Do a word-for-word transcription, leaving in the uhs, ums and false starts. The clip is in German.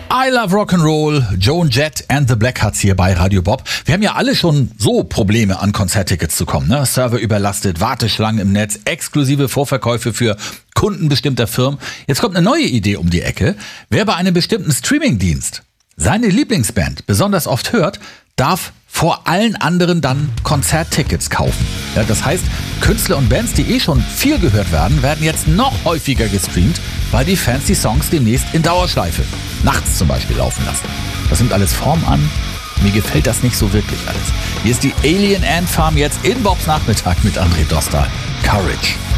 I Love Rock'n'Roll, Joan Jett and the Black Hearts hier bei Radio Bob. Wir haben ja alle schon so Probleme, an Konzerttickets zu kommen. Ne? Server überlastet, Warteschlangen im Netz, exklusive Vorverkäufe für Kunden bestimmter Firmen. Jetzt kommt eine neue Idee um die Ecke. Wer bei einem bestimmten Streamingdienst seine Lieblingsband besonders oft hört, darf vor allen anderen dann Konzerttickets kaufen. Ja, das heißt, Künstler und Bands, die eh schon viel gehört werden, werden jetzt noch häufiger gestreamt, weil die Fans die Songs demnächst in Dauerschleife, nachts zum Beispiel, laufen lassen. Das nimmt alles Form an. Mir gefällt das nicht so wirklich alles. Hier ist die Alien Ant Farm jetzt in Bobs Nachmittag mit André Dostal. Courage.